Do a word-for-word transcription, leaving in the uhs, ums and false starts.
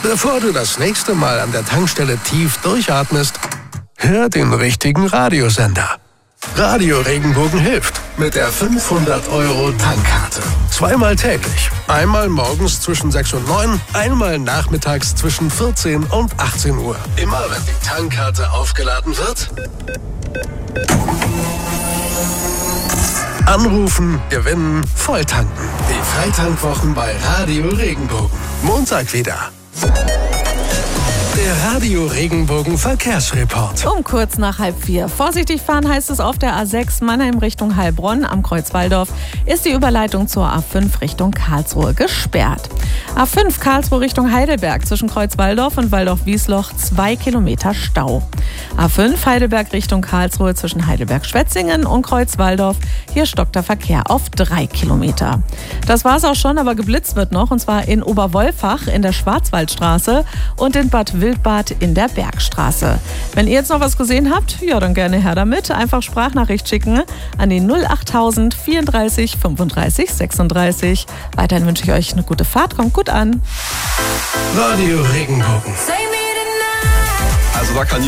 Bevor du das nächste Mal an der Tankstelle tief durchatmest, hör den richtigen Radiosender. Radio Regenbogen hilft mit der fünfhundert Euro Tankkarte. Zweimal täglich. Einmal morgens zwischen sechs und neun, einmal nachmittags zwischen vierzehn und achtzehn Uhr. Immer wenn die Tankkarte aufgeladen wird, anrufen, gewinnen, volltanken. Die Freitankwwochen bei Radio Regenbogen. Montag wieder. Der Radio Regenbogen Verkehrsreport. Um kurz nach halb vier. Vorsichtig fahren heißt es auf der A sechs Mannheim Richtung Heilbronn. Am Kreuz Walldorf ist die Überleitung zur A fünf Richtung Karlsruhe gesperrt. A fünf Karlsruhe Richtung Heidelberg zwischen Kreuz Walldorf und Walldorf-Wiesloch zwei Kilometer Stau. A fünf Heidelberg Richtung Karlsruhe zwischen Heidelberg-Schwetzingen und Kreuz Walldorf. Hier stockt der Verkehr auf drei Kilometer. Das war's auch schon, aber geblitzt wird noch, und zwar in Oberwolfach in der Schwarzwaldstraße und in Bad Wildbad in der Bergstraße. Wenn ihr jetzt noch was gesehen habt, ja, dann gerne her damit. Einfach Sprachnachricht schicken an die null achttausend vierunddreißig fünfunddreißig sechsunddreißig. Weiterhin wünsche ich euch eine gute Fahrt. Kommt gut an. Radio Regenbogen. Also da kann